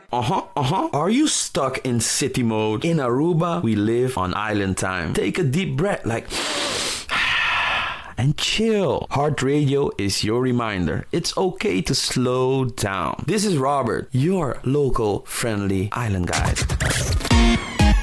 Are you stuck in city mode? In Aruba, we live on island time. Take a deep breath, like and chill. Heart Radio is your reminder. It's okay to slow down. This is Robert, your local friendly island guide.